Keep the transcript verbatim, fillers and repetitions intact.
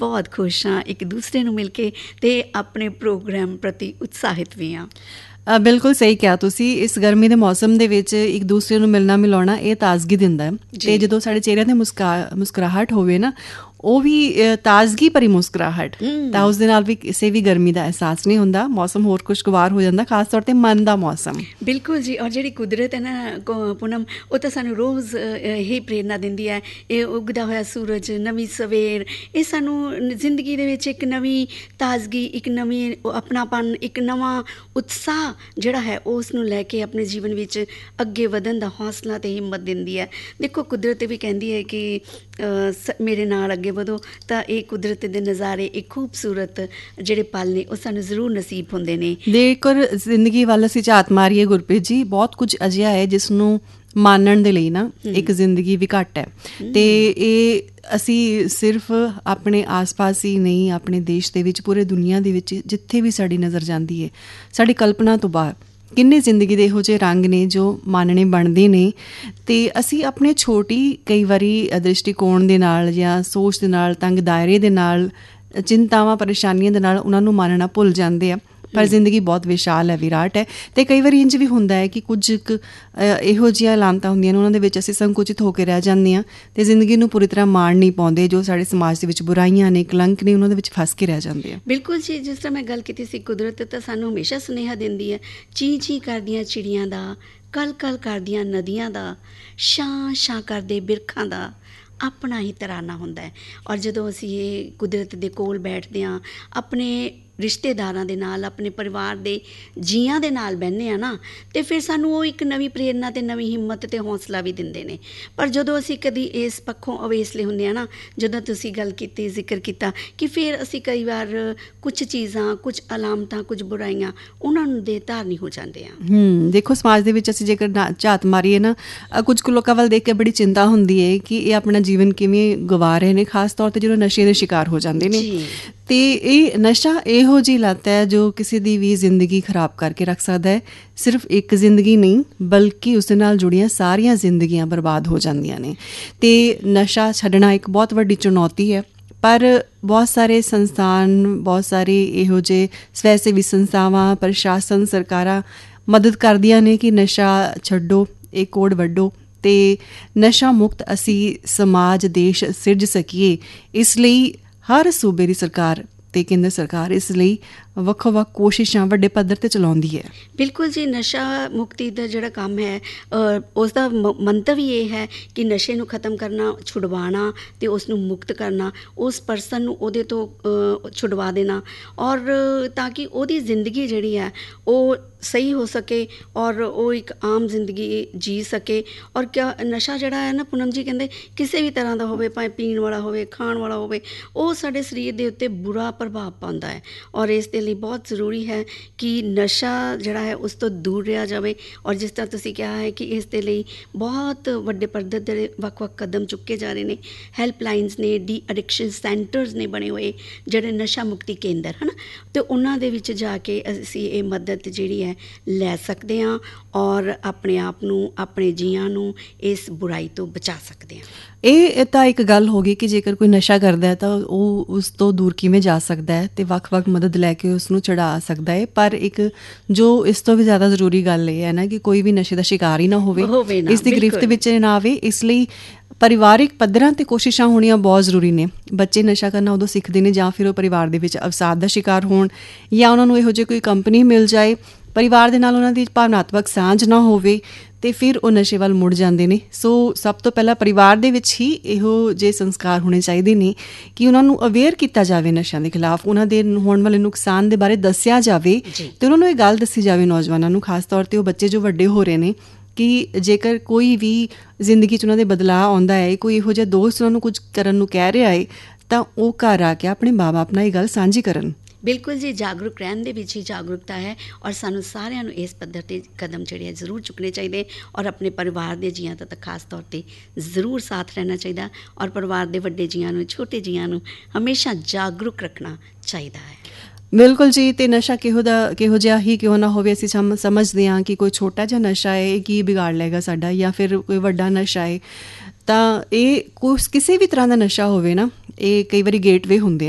ਬਹੁਤ ਖੁਸ਼ ਹਾਂ ਇੱਕ ਦੂਸਰੇ ਨੂੰ ਮਿਲ ਕੇ ਅਤੇ ਆਪਣੇ ਪ੍ਰੋਗਰਾਮ ਪ੍ਰਤੀ ਉਤਸ਼ਾਹਿਤ ਵੀ ਹਾਂ। ਬਿਲਕੁਲ ਸਹੀ ਕਿਹਾ ਤੁਸੀਂ। ਇਸ ਗਰਮੀ ਦੇ ਮੌਸਮ ਦੇ ਵਿੱਚ ਇੱਕ ਦੂਸਰੇ ਨੂੰ ਮਿਲਣਾ ਮਿਲਾਉਣਾ ਇਹ ਤਾਜ਼ਗੀ ਦਿੰਦਾ ਹੈ, ਅਤੇ ਜਦੋਂ ਸਾਡੇ ਚਿਹਰਿਆਂ 'ਤੇ ਮੁਸਕਾ ਮੁਸਕਰਾਹਟ ਹੋਵੇ ਨਾ, ਉਹ ਵੀ ਤਾਜ਼ਗੀ ਭਰੀ ਮੁਸਕਰਾਹਟ, ਤਾਂ ਉਸ ਦੇ ਨਾਲ ਵੀ ਕਿਸੇ ਵੀ ਗਰਮੀ ਦਾ ਅਹਿਸਾਸ ਨਹੀਂ ਹੁੰਦਾ। ਮੌਸਮ ਹੋਰ ਖੁਸ਼ਗਵਾਰ ਹੋ ਜਾਂਦਾ, ਖਾਸ ਤੌਰ 'ਤੇ ਮਨ ਦਾ ਮੌਸਮ। ਬਿਲਕੁਲ ਜੀ। ਔਰ ਜਿਹੜੀ ਕੁਦਰਤ ਹੈ ਨਾ ਪੂਨਮ, ਉਹ ਤਾਂ ਸਾਨੂੰ ਰੋਜ਼ ਹੀ ਪ੍ਰੇਰਨਾ ਦਿੰਦੀ ਹੈ। ਇਹ ਉੱਗਦਾ ਹੋਇਆ ਸੂਰਜ, ਨਵੀਂ ਸਵੇਰ, ਇਹ ਸਾਨੂੰ ਜ਼ਿੰਦਗੀ ਦੇ ਵਿੱਚ ਇੱਕ ਨਵੀਂ ਤਾਜ਼ਗੀ, ਇੱਕ ਨਵੀਂ ਆਪਣਾਪਨ, ਇੱਕ ਨਵਾਂ ਉਤਸ਼ਾਹ ਜਿਹੜਾ ਹੈ ਉਸ ਨੂੰ ਲੈ ਕੇ ਆਪਣੇ ਜੀਵਨ ਵਿੱਚ ਅੱਗੇ ਵਧਣ ਦਾ ਹੌਸਲਾ ਅਤੇ ਹਿੰਮਤ ਦਿੰਦੀ ਹੈ। ਦੇਖੋ ਕੁਦਰਤ ਵੀ ਕਹਿੰਦੀ ਹੈ ਕਿ ਮੇਰੇ ਨਾਲ ਅੱਗੇ ਵਧੋ, ਤਾਂ ਇਹ ਕੁਦਰਤ ਦੇ ਨਜ਼ਾਰੇ, ਇਹ ਖੂਬਸੂਰਤ ਜਿਹੜੇ ਪਲ ਨੇ ਉਹ ਸਾਨੂੰ ਜ਼ਰੂਰ ਨਸੀਬ ਹੁੰਦੇ ਨੇ। ਜੇਕਰ ਜ਼ਿੰਦਗੀ ਵੱਲ ਅਸੀਂ ਝਾਤ ਮਾਰੀਏ ਗੁਰਪ੍ਰੀਤ ਜੀ, ਬਹੁਤ ਕੁਝ ਅਜਿਹਾ ਹੈ ਜਿਸ ਨੂੰ ਮਾਨਣ ਦੇ ਲਈ ਨਾ ਇੱਕ ਜ਼ਿੰਦਗੀ ਵੀ ਘੱਟ ਹੈ, ਅਤੇ ਇਹ ਅਸੀਂ ਸਿਰਫ ਆਪਣੇ ਆਸ ਪਾਸ ਹੀ ਨਹੀਂ, ਆਪਣੇ ਦੇਸ਼ ਦੇ ਵਿੱਚ, ਪੂਰੇ ਦੁਨੀਆ ਦੇ ਵਿੱਚ ਜਿੱਥੇ ਵੀ ਸਾਡੀ ਨਜ਼ਰ ਜਾਂਦੀ ਹੈ, ਸਾਡੀ ਕਲਪਨਾ ਤੋਂ ਬਾਹਰ ਕਿੰਨੇ ਜ਼ਿੰਦਗੀ ਦੇ ਇਹੋ ਜਿਹੇ ਰੰਗ ਨੇ ਜੋ ਮਾਨਣੇ ਬਣਦੇ ਨੇ, ਅਤੇ ਅਸੀਂ ਆਪਣੇ ਛੋਟੀ ਕਈ ਵਾਰੀ ਦ੍ਰਿਸ਼ਟੀਕੋਣ ਦੇ ਨਾਲ ਜਾਂ ਸੋਚ ਦੇ ਨਾਲ, ਤੰਗ ਦਾਇਰੇ ਦੇ ਨਾਲ, ਚਿੰਤਾਵਾਂ ਪਰੇਸ਼ਾਨੀਆਂ ਦੇ ਨਾਲ ਉਹਨਾਂ ਨੂੰ ਮਾਨਣਾ ਭੁੱਲ ਜਾਂਦੇ ਆ। ਪਰ ਜ਼ਿੰਦਗੀ ਬਹੁਤ ਵਿਸ਼ਾਲ ਹੈ, ਵਿਰਾਟ ਹੈ, ਅਤੇ ਕਈ ਵਾਰੀ ਇੰਝ ਵੀ ਹੁੰਦਾ ਹੈ ਕਿ ਕੁਝ ਕੁ ਇਹੋ ਜਿਹੀਆਂ ਲਾਮਤਾਂ ਹੁੰਦੀਆਂ ਨੇ, ਉਹਨਾਂ ਦੇ ਵਿੱਚ ਅਸੀਂ ਸੰਕੁਚਿਤ ਹੋ ਕੇ ਰਹਿ ਜਾਂਦੇ ਹਾਂ ਅਤੇ ਜ਼ਿੰਦਗੀ ਨੂੰ ਪੂਰੀ ਤਰ੍ਹਾਂ ਮਾਣ ਨਹੀਂ ਪਾਉਂਦੇ। ਜੋ ਸਾਡੇ ਸਮਾਜ ਦੇ ਵਿੱਚ ਬੁਰਾਈਆਂ ਨੇ, ਕਲੰਕ ਨੇ, ਉਹਨਾਂ ਦੇ ਵਿੱਚ ਫਸ ਕੇ ਰਹਿ ਜਾਂਦੇ ਆ। ਬਿਲਕੁਲ ਜੀ। ਜਿਸ ਤਰ੍ਹਾਂ ਮੈਂ ਗੱਲ ਕੀਤੀ ਸੀ, ਕੁਦਰਤ ਤਾਂ ਸਾਨੂੰ ਹਮੇਸ਼ਾ ਸੁਨੇਹਾ ਦਿੰਦੀ ਹੈ, ਚੀਂ ਚੀਂ ਕਰਦੀਆਂ ਚਿੜੀਆਂ ਦਾ, ਕਲ ਕਲ ਕਰਦੀਆਂ ਨਦੀਆਂ ਦਾ, ਛਾਂ ਛਾਂ ਕਰਦੇ ਬਿਰਖਾਂ ਦਾ ਆਪਣਾ ਹੀ ਤਰਾਨਾ ਹੁੰਦਾ ਹੈ। ਔਰ ਜਦੋਂ ਅਸੀਂ ਇਹ ਕੁਦਰਤ ਦੇ ਕੋਲ ਬੈਠਦੇ ਹਾਂ, ਆਪਣੇ ਰਿਸ਼ਤੇਦਾਰਾਂ ਦੇ ਨਾਲ, ਆਪਣੇ ਪਰਿਵਾਰ ਦੇ ਜੀਆਂ ਦੇ ਨਾਲ ਬਹਿੰਦੇ ਹਾਂ ਨਾ, ਅਤੇ ਫਿਰ ਸਾਨੂੰ ਉਹ ਇੱਕ ਨਵੀਂ ਪ੍ਰੇਰਨਾ ਅਤੇ ਨਵੀਂ ਹਿੰਮਤ ਅਤੇ ਹੌਸਲਾ ਵੀ ਦਿੰਦੇ ਨੇ। ਪਰ ਜਦੋਂ ਅਸੀਂ ਕਦੀ ਇਸ ਪੱਖੋਂ ਅਵੇਸਲੇ ਹੁੰਦੇ ਹਾਂ ਨਾ, ਜਦੋਂ ਤੁਸੀਂ ਗੱਲ ਕੀਤੀ, ਜ਼ਿਕਰ ਕੀਤਾ ਕਿ ਫਿਰ ਅਸੀਂ ਕਈ ਵਾਰ ਕੁਛ ਚੀਜ਼ਾਂ, ਕੁਛ ਅਲਾਮਤਾਂ, ਕੁਝ ਬੁਰਾਈਆਂ ਉਹਨਾਂ ਨੂੰ ਦੇ ਧਾਰਨੀ ਹੋ ਜਾਂਦੇ ਹਾਂ। ਹੂੰ ਦੇਖੋ, ਸਮਾਜ ਦੇ ਵਿੱਚ ਅਸੀਂ ਜੇਕਰ ਝਾਤ ਮਾਰੀਏ ਨਾ, ਕੁਝ ਕੁ ਲੋਕਾਂ ਵੱਲ ਦੇਖ ਕੇ ਬੜੀ ਚਿੰਤਾ ਹੁੰਦੀ ਹੈ ਕਿ ਇਹ ਆਪਣਾ ਜੀਵਨ ਕਿਵੇਂ ਗਵਾ ਰਹੇ ਨੇ, ਖਾਸ ਤੌਰ 'ਤੇ ਜਦੋਂ ਨਸ਼ੇ ਦੇ ਸ਼ਿਕਾਰ ਹੋ ਜਾਂਦੇ ਨੇ। ਅਤੇ ਇਹ ਨਸ਼ਾ ਇਹੋ ਜਿਹੀ ਲੱਤ ਹੈ ਜੋ ਕਿਸੇ ਦੀ ਵੀ ਜ਼ਿੰਦਗੀ ਖਰਾਬ ਕਰਕੇ ਰੱਖ ਸਕਦਾ ਹੈ। ਸਿਰਫ ਇੱਕ ਜ਼ਿੰਦਗੀ ਨਹੀਂ, ਬਲਕਿ ਉਸ ਦੇ ਨਾਲ ਜੁੜੀਆਂ ਸਾਰੀਆਂ ਜ਼ਿੰਦਗੀਆਂ ਬਰਬਾਦ ਹੋ ਜਾਂਦੀਆਂ ਨੇ। ਅਤੇ ਨਸ਼ਾ ਛੱਡਣਾ ਇੱਕ ਬਹੁਤ ਵੱਡੀ ਚੁਣੌਤੀ ਹੈ, ਪਰ ਬਹੁਤ ਸਾਰੇ ਸੰਸਥਾਨ, ਬਹੁਤ ਸਾਰੇ ਇਹੋ ਜਿਹੇ ਸਵੈ ਸੇਵੀ ਸੰਸਥਾਵਾਂ, ਪ੍ਰਸ਼ਾਸਨ, ਸਰਕਾਰਾਂ ਮਦਦ ਕਰਦੀਆਂ ਨੇ ਕਿ ਨਸ਼ਾ ਛੱਡੋ, ਇਹ ਕੋੜ ਵੱਢੋ, ਅਤੇ ਨਸ਼ਾ ਮੁਕਤ ਅਸੀਂ ਸਮਾਜ, ਦੇਸ਼ ਸਿਰਜ ਸਕੀਏ। ਇਸ ਲਈ ਹਰ ਸੂਬੇ ਦੀ ਸਰਕਾਰ ਅਤੇ ਕੇਂਦਰ ਸਰਕਾਰ ਇਸ ਲਈ ਵੱਖੋ ਵੱਖ ਕੋਸ਼ਿਸ਼ਾਂ ਵੱਡੇ ਪੱਧਰ 'ਤੇ ਚਲਾਉਂਦੀ ਹੈ। ਬਿਲਕੁਲ ਜੀ। ਨਸ਼ਾ ਮੁਕਤੀ ਦਾ ਜਿਹੜਾ ਕੰਮ ਹੈ, ਉਸ ਦਾ ਮ ਮੰਤਵ ਹੀ ਇਹ ਹੈ ਕਿ ਨਸ਼ੇ ਨੂੰ ਖ਼ਤਮ ਕਰਨਾ, ਛੁਡਵਾਉਣਾ ਅਤੇ ਉਸ ਨੂੰ ਮੁਕਤ ਕਰਨਾ, ਉਸ ਪਰਸਨ ਨੂੰ ਉਹਦੇ ਤੋਂ ਛੁਡਵਾ ਦੇਣਾ, ਔਰ ਤਾਂ ਕਿ ਉਹਦੀ ਜ਼ਿੰਦਗੀ ਜਿਹੜੀ ਹੈ ਉਹ ਸਹੀ ਹੋ ਸਕੇ ਔਰ ਉਹ ਇੱਕ ਆਮ ਜ਼ਿੰਦਗੀ ਜੀ ਸਕੇ। ਔਰ ਕਿਆ ਨਸ਼ਾ ਜਿਹੜਾ ਹੈ ਨਾ ਪੂਨਮ ਜੀ, ਕਹਿੰਦੇ ਕਿਸੇ ਵੀ ਤਰ੍ਹਾਂ ਦਾ ਹੋਵੇ, ਭਾਵੇਂ ਪੀਣ ਵਾਲਾ ਹੋਵੇ, ਖਾਣ ਵਾਲਾ ਹੋਵੇ, ਉਹ ਸਾਡੇ ਸਰੀਰ ਦੇ ਉੱਤੇ ਬੁਰਾ ਪ੍ਰਭਾਵ ਪਾਉਂਦਾ ਹੈ। ਔਰ ਇਸ ਦੇ ਲਈ ਬਹੁਤ ਜ਼ਰੂਰੀ ਹੈ ਕਿ ਨਸ਼ਾ ਜਿਹੜਾ ਹੈ ਉਸ ਤੋਂ ਦੂਰ ਰਿਹਾ ਜਾਵੇ। ਔਰ ਜਿਸ ਤਰ੍ਹਾਂ ਤੁਸੀਂ ਕਿਹਾ ਹੈ ਕਿ ਇਸ ਦੇ ਲਈ ਬਹੁਤ ਵੱਡੇ ਪੱਧਰ ਦੇ ਵੱਖ ਵੱਖ ਕਦਮ ਚੁੱਕੇ ਜਾ ਰਹੇ ਨੇ। ਹੈਲਪਲਾਈਨਸ ਨੇ, ਡੀ ਅਡਿਕਸ਼ਨ ਸੈਂਟਰਸ ਨੇ ਬਣੇ ਹੋਏ, ਜਿਹੜੇ ਨਸ਼ਾ ਮੁਕਤੀ ਕੇਂਦਰ ਹੈ ਨਾ, ਅਤੇ ਉਹਨਾਂ ਦੇ ਵਿੱਚ ਜਾ ਕੇ ਅਸੀਂ ਇਹ ਮਦਦ ਜਿਹੜੀ ਹੈ ਲੈ ਸਕਦੇ ਹਾਂ ਔਰ ਆਪਣੇ ਆਪ ਨੂੰ, ਆਪਣੇ ਜੀਆਂ ਨੂੰ ਇਸ ਬੁਰਾਈ ਤੋਂ ਬਚਾ ਸਕਦੇ ਹਾਂ। ਇਹ ਤਾਂ ਇੱਕ ਗੱਲ ਹੋ ਗਈ ਕਿ ਜੇਕਰ ਕੋਈ ਨਸ਼ਾ ਕਰਦਾ ਹੈ ਤਾਂ ਉਹ ਉਸ ਤੋਂ ਦੂਰ ਕਿਵੇਂ ਜਾ ਸਕਦਾ ਹੈ ਅਤੇ ਵੱਖ-ਵੱਖ ਮਦਦ ਲੈ ਕੇ ਉਸ ਨੂੰ ਚੜ੍ਹਾ ਸਕਦਾ ਹੈ। ਪਰ ਇੱਕ ਜੋ ਇਸ ਤੋਂ ਵੀ ਜ਼ਿਆਦਾ ਜ਼ਰੂਰੀ ਗੱਲ ਇਹ ਹੈ ਨਾ ਕਿ ਕੋਈ ਵੀ ਨਸ਼ੇ ਦਾ ਸ਼ਿਕਾਰ ਹੀ ਨਾ ਹੋਵੇ, ਇਸ ਦੀ ਗ੍ਰਿਫਤ ਵਿੱਚ ਨਾ ਆਵੇ। ਇਸ ਲਈ ਪਰਿਵਾਰਿਕ ਪੱਧਰਾਂ 'ਤੇ ਕੋਸ਼ਿਸ਼ਾਂ ਹੋਣੀਆਂ ਬਹੁਤ ਜ਼ਰੂਰੀ ਨੇ। ਬੱਚੇ ਨਸ਼ਾ ਕਰਨਾ ਉਦੋਂ ਸਿੱਖਦੇ ਨੇ ਜਾਂ ਫਿਰ ਉਹ ਪਰਿਵਾਰ ਦੇ ਵਿੱਚ ਅਵਸਾਦ ਦਾ ਸ਼ਿਕਾਰ ਹੋਣ, ਜਾਂ ਉਹਨਾਂ ਨੂੰ ਇਹੋ ਜਿਹੀ ਕੋਈ ਕੰਪਨੀ ਮਿਲ ਜਾਏ, ਪਰਿਵਾਰ ਦੇ ਨਾਲ ਉਹਨਾਂ ਦੀ ਭਾਵਨਾਤਮਕ ਸਾਂਝ ਨਾ ਹੋਵੇ, ਅਤੇ ਫਿਰ ਉਹ ਨਸ਼ੇ ਵੱਲ ਮੁੜ ਜਾਂਦੇ ਨੇ। ਸੋ ਸਭ ਤੋਂ ਪਹਿਲਾਂ ਪਰਿਵਾਰ ਦੇ ਵਿੱਚ ਹੀ ਇਹੋ ਜਿਹੇ ਸੰਸਕਾਰ ਹੋਣੇ ਚਾਹੀਦੇ ਨੇ ਕਿ ਉਹਨਾਂ ਨੂੰ ਅਵੇਅਰ ਕੀਤਾ ਜਾਵੇ ਨਸ਼ਿਆਂ ਦੇ ਖਿਲਾਫ, ਉਹਨਾਂ ਦੇ ਹੋਣ ਵਾਲੇ ਨੁਕਸਾਨ ਦੇ ਬਾਰੇ ਦੱਸਿਆ ਜਾਵੇ, ਅਤੇ ਉਹਨਾਂ ਨੂੰ ਇਹ ਗੱਲ ਦੱਸੀ ਜਾਵੇ, ਨੌਜਵਾਨਾਂ ਨੂੰ, ਖਾਸ ਤੌਰ 'ਤੇ ਉਹ ਬੱਚੇ ਜੋ ਵੱਡੇ ਹੋ ਰਹੇ ਨੇ, ਕਿ ਜੇਕਰ ਕੋਈ ਵੀ ਜ਼ਿੰਦਗੀ 'ਚ ਉਹਨਾਂ ਦੇ ਬਦਲਾਅ ਆਉਂਦਾ ਹੈ, ਕੋਈ ਇਹੋ ਜਿਹਾ ਦੋਸਤ ਉਹਨਾਂ ਨੂੰ ਕੁਝ ਕਰਨ ਨੂੰ ਕਹਿ ਰਿਹਾ ਹੈ, ਤਾਂ ਉਹ ਘਰ ਆ ਕੇ ਆਪਣੇ ਮਾਂ ਬਾਪ ਨਾਲ ਇਹ ਗੱਲ ਸਾਂਝੀ ਕਰਨ। ਬਿਲਕੁਲ ਜੀ। ਜਾਗਰੂਕ ਰਹਿਣ ਦੇ ਵਿੱਚ ਹੀ ਜਾਗਰੂਕਤਾ ਹੈ, ਔਰ ਸਾਨੂੰ ਸਾਰਿਆਂ ਨੂੰ ਇਸ ਪੱਧਰ 'ਤੇ ਕਦਮ ਜਿਹੜੇ ਹੈ ਜ਼ਰੂਰ ਚੁੱਕਣੇ ਚਾਹੀਦੇ, ਔਰ ਆਪਣੇ ਪਰਿਵਾਰ ਦੇ ਜੀਆਂ ਦਾ ਤਾਂ ਖਾਸ ਤੌਰ 'ਤੇ ਜ਼ਰੂਰ ਸਾਥ ਰਹਿਣਾ ਚਾਹੀਦਾ, ਔਰ ਪਰਿਵਾਰ ਦੇ ਵੱਡੇ ਜੀਆਂ ਨੂੰ, ਛੋਟੇ ਜੀਆਂ ਨੂੰ ਹਮੇਸ਼ਾ ਜਾਗਰੂਕ ਰੱਖਣਾ ਚਾਹੀਦਾ ਹੈ। ਬਿਲਕੁਲ ਜੀ। ਅਤੇ ਨਸ਼ਾ ਕਿਹੋ ਦਾ ਕਿਹੋ ਜਿਹਾ ਹੀ ਕਿਉਂ ਨਾ ਹੋਵੇ, ਅਸੀਂ ਸਮ ਸਮਝਦੇ ਹਾਂ ਕਿ ਕੋਈ ਛੋਟਾ ਜਿਹਾ ਨਸ਼ਾ ਹੈ, ਇਹ ਕੀ ਵਿਗਾੜ ਲਏਗਾ ਸਾਡਾ, ਜਾਂ ਫਿਰ ਕੋਈ ਵੱਡਾ ਨਸ਼ਾ ਹੈ, ਤਾਂ ਇਹ ਕੁਛ ਕਿਸੇ ਵੀ ਤਰ੍ਹਾਂ ਦਾ ਨਸ਼ਾ ਹੋਵੇ ਨਾ, ਇਹ ਕਈ ਵਾਰੀ ਗੇਟਵੇ ਹੁੰਦੇ